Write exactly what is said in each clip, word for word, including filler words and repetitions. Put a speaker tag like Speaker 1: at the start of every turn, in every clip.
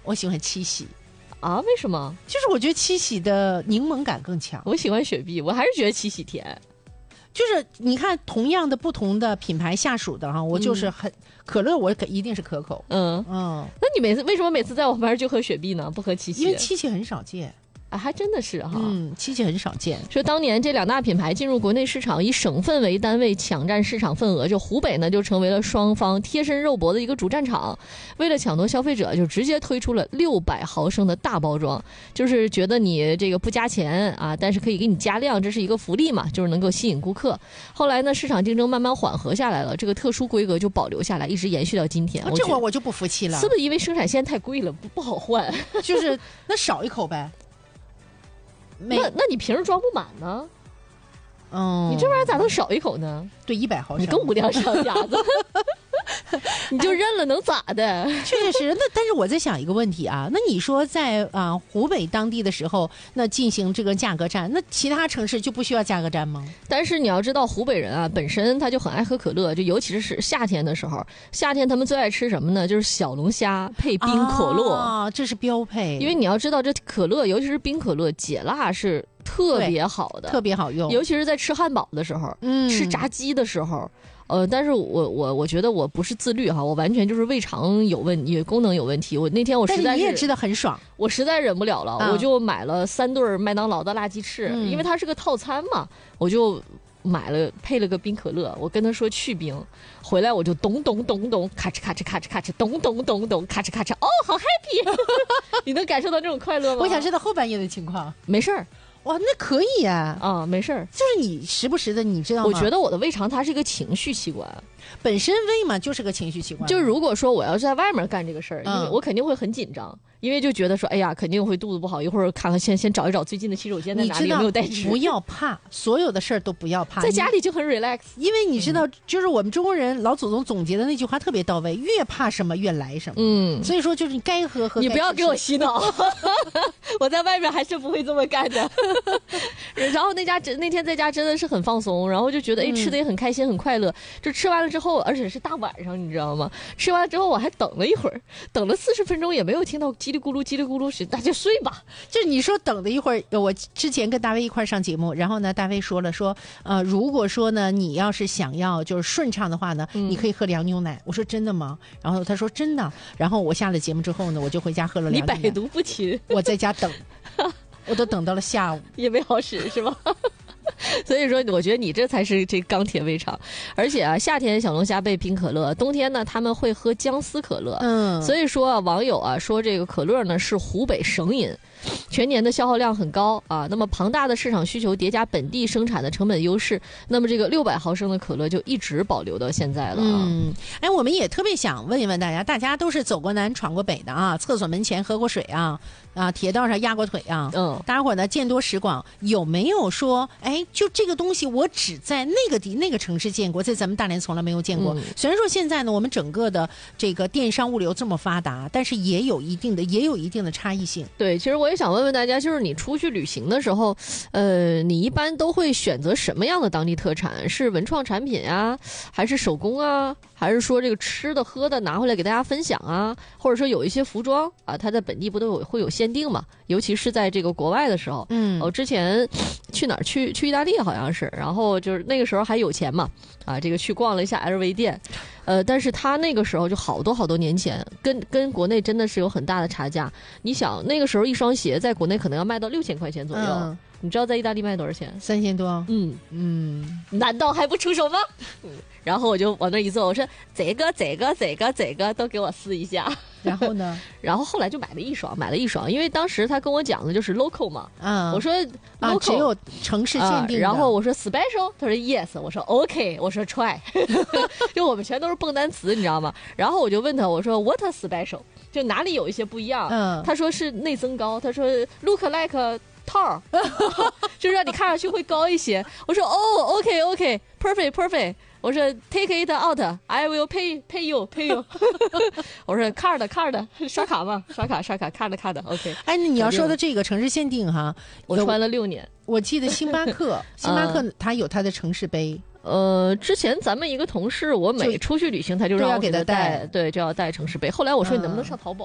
Speaker 1: 我喜欢七喜。
Speaker 2: 啊？为什么？
Speaker 1: 就是我觉得七喜的柠檬感更强。
Speaker 2: 我喜欢雪碧，我还是觉得七喜甜。
Speaker 1: 就是你看，同样的不同的品牌下属的哈，我就是很、嗯、可乐，我可一定是可口。
Speaker 2: 嗯嗯，那你每次为什么每次在我旁边就喝雪碧呢？不喝七喜？
Speaker 1: 因为七喜很少见。
Speaker 2: 啊，还真的是哈，
Speaker 1: 嗯，七喜很少见。
Speaker 2: 说当年这两大品牌进入国内市场，以省份为单位抢占市场份额，就湖北呢就成为了双方贴身肉搏的一个主战场。为了抢夺消费者，就直接推出了六百毫升的大包装，就是觉得你这个不加钱啊，但是可以给你加量，这是一个福利嘛，就是能够吸引顾客。后来呢，市场竞争慢慢缓和下来了，这个特殊规格就保留下来，一直延续到今天。
Speaker 1: 啊、这会儿我就不服气了，
Speaker 2: 是不是因为生产线太贵了，不不好换？
Speaker 1: 就是那少一口呗。
Speaker 2: 那那你瓶装不满呢？
Speaker 1: 嗯，
Speaker 2: 你这玩意儿咋能少一口呢？
Speaker 1: 对，一百毫升，
Speaker 2: 你更无良商家子，你就认了，能咋的？
Speaker 1: 确实是。那但是我在想一个问题啊，那你说在啊、呃、湖北当地的时候，那进行这个价格战，那其他城市就不需要价格战吗？
Speaker 2: 但是你要知道，湖北人啊本身他就很爱喝可乐，就尤其是夏天的时候，夏天他们最爱吃什么呢？就是小龙虾配冰可乐
Speaker 1: 啊，这是标配。
Speaker 2: 因为你要知道，这可乐尤其是冰可乐解辣是特别好的，
Speaker 1: 特别好用，
Speaker 2: 尤其是在吃汉堡的时候，嗯，吃炸鸡的时候，呃，但是我我我觉得我不是自律哈，我完全就是胃肠有问题，功能有问题。我那天我实在是，
Speaker 1: 但是你也吃得很爽，
Speaker 2: 我实在忍不了了，啊、我就买了三对麦当劳的辣鸡翅、嗯，因为它是个套餐嘛，我就买了配了个冰可乐，我跟他说去冰，回来我就咚咚咚咚，咔哧咔哧咔哧咔哧，咚咚咚咚，咔哧咔哧，哦，好 happy！ 你能感受到这种快乐吗？
Speaker 1: 我想知道后半夜的情况。
Speaker 2: 没事儿。
Speaker 1: 哇，那可以呀、
Speaker 2: 啊！啊，没事儿，
Speaker 1: 就是你时不时的，你知道吗？
Speaker 2: 我觉得我的胃肠它是一个情绪器官，
Speaker 1: 本身胃嘛就是个情绪器官。
Speaker 2: 就如果说我要是在外面干这个事儿，嗯，因为我肯定会很紧张，因为就觉得说，哎呀，肯定会肚子不好，一会儿看看先先找一找最近的洗手间在哪里，有没有带纸。
Speaker 1: 不要怕，所有的事儿都不要怕，
Speaker 2: 在家里就很 relax，
Speaker 1: 因为你知道，嗯、就是我们中国人老祖宗总结的那句话特别到位，越怕什么越来什么。嗯，所以说就是你该喝喝。
Speaker 2: 你不要给我洗脑，我在外面还是不会这么干的。然后那家真那天在家真的是很放松，然后就觉得哎吃的也很开心很快乐。就吃完了之后，而且是大晚上，你知道吗？吃完了之后我还等了一会儿，等了四十分钟也没有听到叽里咕噜叽里咕噜声，那就睡吧。
Speaker 1: 就是你说等了一会儿，我之前跟大卫一块上节目，然后呢，大卫说了说，呃，如果说呢你要是想要就是顺畅的话呢，嗯、你可以喝凉牛奶。我说真的吗？然后他说真的。然后我下了节目之后呢，我就回家喝了凉牛奶。
Speaker 2: 你百毒不侵，
Speaker 1: 我在家等。我都等到了下午，
Speaker 2: 也没好使是吧？所以说，我觉得你这才是这钢铁胃肠。而且啊，夏天小龙虾配冰可乐，冬天呢他们会喝姜丝可乐。嗯，所以说啊，网友啊说这个可乐呢是湖北省饮，全年的消耗量很高啊。那么庞大的市场需求叠加本地生产的成本优势，那么这个六百毫升的可乐就一直保留到现在了。
Speaker 1: 嗯，哎，我们也特别想问一问大家，大家都是走过南闯过北的啊，厕所门前喝过水啊，啊，铁道上压过腿啊。嗯，大家伙呢见多识广，有没有说，哎，就这个东西我只在那个地那个城市见过，在咱们大连从来没有见过。嗯、虽然说现在呢，我们整个的这个电商物流这么发达，但是也有一定的也有一定的差异性。
Speaker 2: 对，其实我也想问问大家，就是你出去旅行的时候，呃，你一般都会选择什么样的当地特产？是文创产品啊，还是手工啊？还是说这个吃的喝的拿回来给大家分享啊？或者说有一些服装啊，它在本地不都有会有限定嘛？尤其是在这个国外的时候，嗯，我、哦、之前去哪儿去去意大利好像是，然后就是那个时候还有钱嘛，啊，这个去逛了一下 L V 店，呃，但是他那个时候就好多好多年前，跟跟国内真的是有很大的差价。你想那个时候一双鞋在国内可能要卖到六千块钱左右。嗯，你知道在意大利卖多少钱？
Speaker 1: 三千多。
Speaker 2: 嗯嗯，难道还不出手吗？嗯，然后我就往那一坐，我说这个这个这个这个都给我试一下。
Speaker 1: 然后呢？
Speaker 2: 然后后来就买了一双，买了一双，因为当时他跟我讲的就是 local 嘛。嗯，我说 local、
Speaker 1: 啊、只有城市限定的、
Speaker 2: 啊。然后我说 special， 他说 yes， 我说 OK， 我说 try， 就我们全都是蹦单词，你知道吗？然后我就问他，我说 what a special， 就哪里有一些不一样？嗯，他说是内增高，他说 look like。套就是让你看上去会高一些。我说哦 OK OK perfect perfect， 我说 take it out I will pay pay you pay you 我说 card card 刷卡嘛，刷卡刷卡 card card OK。
Speaker 1: 哎，你要说的这个城市限定哈，
Speaker 2: 我穿了六年。
Speaker 1: 我记得星巴克星巴克它有它的城市杯。
Speaker 2: 呃，之前咱们一个同事，我每出去旅行他就让我给他带，对，就要带城市杯。后来我说你能不能上淘宝？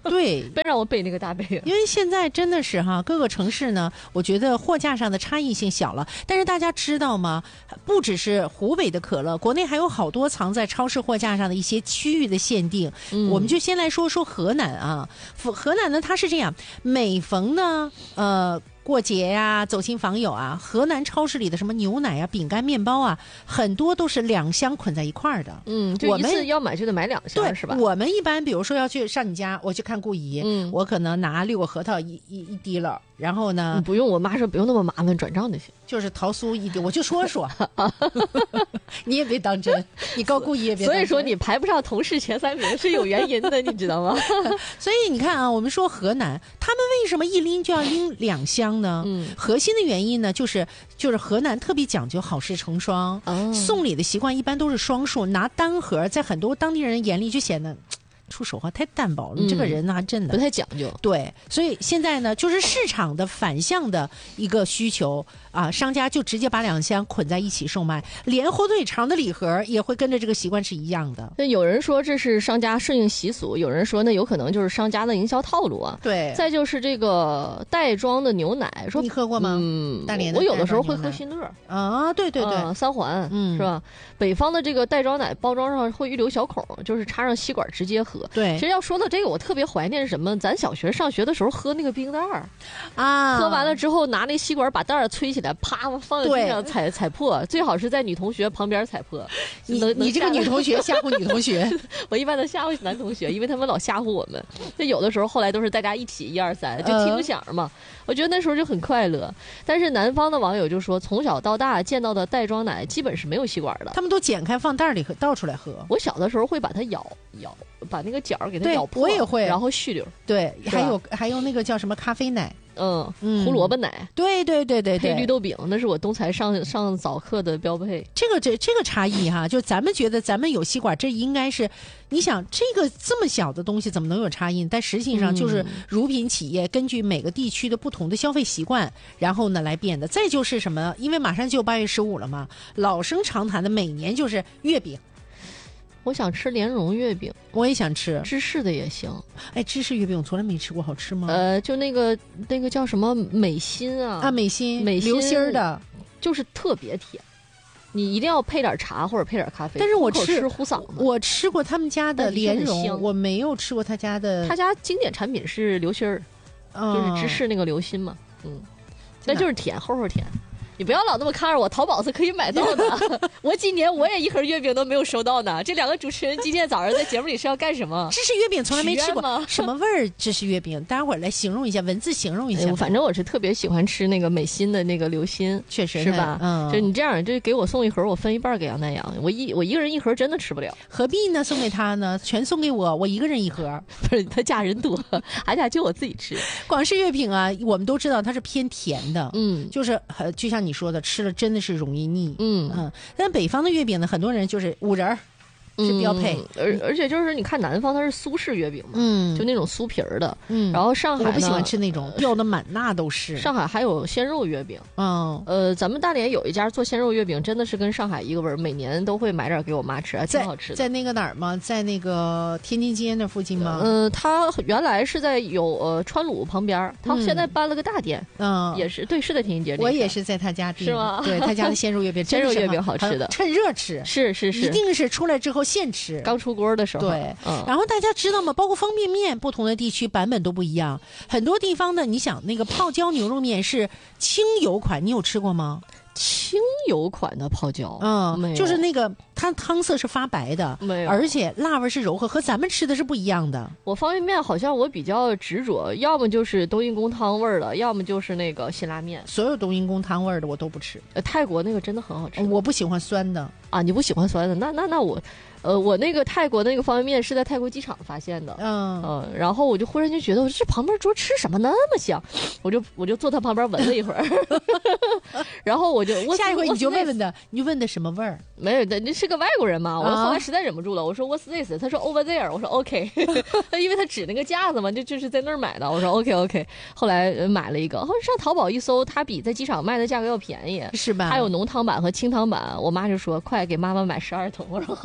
Speaker 1: 对，
Speaker 2: 别让我背那个大背。
Speaker 1: 因为现在真的是哈，各个城市呢，我觉得货架上的差异性小了。但是大家知道吗？不只是湖北的可乐，国内还有好多藏在超市货架上的一些区域的限定。嗯、我们就先来说说河南啊，河南呢，它是这样，每逢呢，呃。过节呀、啊，走亲访友啊，河南超市里的什么牛奶啊、饼干、面包啊，很多都是两箱捆在一块儿的。
Speaker 2: 嗯，就一次要买就得买两箱，是吧？
Speaker 1: 我们一般比如说要去上你家，我去看顾姨，嗯，我可能拿六个核桃一一一滴了，然后呢，
Speaker 2: 不用，我妈说不用那么麻烦，转账就行。
Speaker 1: 就是桃酥一滴，我就说说，你也别当真，你告顾姨也别当真。
Speaker 2: 所以说你排不上同事前三名是有原因的，你知道吗？
Speaker 1: 所以你看啊，我们说河南，他们为什么一拎就要拎两箱呢？嗯，核心的原因呢，就是就是河南特别讲究好事成双，哦、送礼的习惯一般都是双数，拿单盒，在很多当地人眼里就显得。出手话太淡薄了，你这个人呢、啊嗯、真的
Speaker 2: 不太讲究。
Speaker 1: 对，所以现在呢，就是市场的反向的一个需求啊，商家就直接把两箱捆在一起售卖，连火腿肠的礼盒也会跟着这个习惯是一样的。
Speaker 2: 那有人说这是商家顺应习俗，有人说那有可能就是商家的营销套路啊。
Speaker 1: 对，
Speaker 2: 再就是这个袋装的牛奶，说
Speaker 1: 你喝过吗？
Speaker 2: 嗯，
Speaker 1: 大连的
Speaker 2: 我有的时候会喝新乐
Speaker 1: 啊，对对对，
Speaker 2: 呃、三环，嗯，是吧？北方的这个袋装奶包装上会预留小孔，就是插上吸管直接喝。
Speaker 1: 对，
Speaker 2: 其实要说到这个，我特别怀念什么？咱小学上学的时候喝那个冰袋儿
Speaker 1: 啊，
Speaker 2: 喝完了之后拿那吸管把袋儿吹起来，啪放在地上踩踩破，最好是在女同学旁边踩破。
Speaker 1: 你你这个女同学吓唬女同学，
Speaker 2: 我一般都吓唬男同学，因为他们老吓唬我们。就有的时候后来都是大家一起一二三，就听响嘛。呃、我觉得那时候就很快乐。但是南方的网友就说，从小到大见到的袋装奶基本是没有吸管的，
Speaker 1: 他们都剪开放袋里喝，倒出来喝。
Speaker 2: 我小的时候会把它咬咬。把那个角给它咬破，
Speaker 1: 我也会，
Speaker 2: 然后续溜。
Speaker 1: 对，还有还有那个叫什么咖啡奶，
Speaker 2: 嗯，胡萝卜奶，
Speaker 1: 对对对对对，
Speaker 2: 配绿豆饼，那是我东财上上早课的标配。
Speaker 1: 这个这这个差异哈，就咱们觉得咱们有吸管，这应该是，你想这个这么小的东西怎么能有差异？但实际上就是乳品企业根据每个地区的不同的消费习惯，然后呢来变的。再就是什么？因为马上就八月十五了嘛，老生常谈的每年就是月饼。
Speaker 2: 我想吃莲蓉月饼，
Speaker 1: 我也想吃
Speaker 2: 芝士的也行。
Speaker 1: 哎，芝士月饼我从来没吃过，好吃吗？
Speaker 2: 呃，就那个那个叫什么美心啊，
Speaker 1: 啊美心，
Speaker 2: 美心
Speaker 1: 流心的，
Speaker 2: 就是特别甜。你一定要配点茶或者配点咖啡。
Speaker 1: 但是我吃
Speaker 2: 吃糊嗓子。
Speaker 1: 我吃过他们家的莲蓉，我没有吃过他家的。
Speaker 2: 他家经典产品是流心儿，
Speaker 1: 嗯、
Speaker 2: 就是芝士那个流心嘛，嗯，但就是甜，齁齁甜。你不要老那么看着我，淘宝是可以买到的。我今年我也一盒月饼都没有收到呢。这两个主持人今天早上在节目里是要干什么？
Speaker 1: 芝士月饼从来没吃过，什么味儿？芝士月饼，大家伙儿来形容一下，文字形容一下。
Speaker 2: 哎、反正我是特别喜欢吃那个美心的那个流心，
Speaker 1: 确实
Speaker 2: 是吧？
Speaker 1: 嗯，
Speaker 2: 就你这样，就给我送一盒，我分一半给杨南阳。我一我一个人一盒真的吃不了，
Speaker 1: 何必呢？送给他呢？全送给我，我一个人一盒。
Speaker 2: 不是他家人多，还家就我自己吃。
Speaker 1: 广式月饼啊，我们都知道它是偏甜的，
Speaker 2: 嗯，
Speaker 1: 就是呃，就像你说的，吃了真的是容易腻，
Speaker 2: 嗯
Speaker 1: 嗯。但北方的月饼呢，很多人就是五仁儿是标配，
Speaker 2: 嗯、而而且就是你看南方它是苏式月饼嘛，
Speaker 1: 嗯，
Speaker 2: 就那种酥皮儿的，
Speaker 1: 嗯。
Speaker 2: 然后上海
Speaker 1: 我不喜欢吃那种掉的满那都是。
Speaker 2: 上海还有鲜肉月饼，
Speaker 1: 嗯，
Speaker 2: 呃，咱们大连有一家做鲜肉月饼，真的是跟上海一个味儿，每年都会买点给我妈吃，还挺好吃的。
Speaker 1: 在那个哪儿吗？在那个天津街那附近吗？
Speaker 2: 嗯、呃，它原来是在有呃川鲁旁边，它现在搬了个大店，
Speaker 1: 嗯，
Speaker 2: 也是对，是在天津街。
Speaker 1: 我也是在他家订，
Speaker 2: 是吗？
Speaker 1: 对他家的鲜肉月饼，
Speaker 2: 鲜肉月饼好吃的，
Speaker 1: 趁热吃，
Speaker 2: 是是是，
Speaker 1: 一定是出来之后现吃，
Speaker 2: 刚出锅的时候。
Speaker 1: 对，
Speaker 2: 嗯。
Speaker 1: 然后大家知道吗？包括方便面，不同的地区版本都不一样。很多地方的，你想那个泡椒牛肉面是清油款，你有吃过吗？
Speaker 2: 清油款的泡椒，
Speaker 1: 嗯，就是那个它汤色是发白的，
Speaker 2: 没有，
Speaker 1: 而且辣味是柔和，和咱们吃的是不一样的。
Speaker 2: 我方便面好像我比较执着，要么就是冬阴功汤味儿的，要么就是那个辛拉面。
Speaker 1: 所有冬阴功汤味儿的我都不吃。
Speaker 2: 呃，泰国那个真的很好吃，
Speaker 1: 我不喜欢酸的
Speaker 2: 啊，你不喜欢酸的？那那那我。呃，我那个泰国那个方便面是在泰国机场发现的，
Speaker 1: 嗯
Speaker 2: 嗯、呃，然后我就忽然就觉得，我这旁边桌吃什么那么香，我就我就坐他旁边闻了一会儿，然后我就我
Speaker 1: 下一回你就问问他，你就问他什么味儿？
Speaker 2: 没有的，那是个外国人嘛，我后来实在忍不住了，我说 What's this？ 他说 Over there， 我说 OK， 因为他指那个架子嘛，就就是在那儿买的，我说 OK OK， 后来买了一个，后来上淘宝一搜，它比在机场卖的价格要便宜，
Speaker 1: 是吧？
Speaker 2: 还有浓汤版和清汤版，我妈就说快给妈妈买十二桶，我说好的。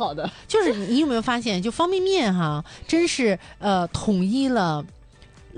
Speaker 1: 就是你有没有发现，就方便面哈，真是呃统一了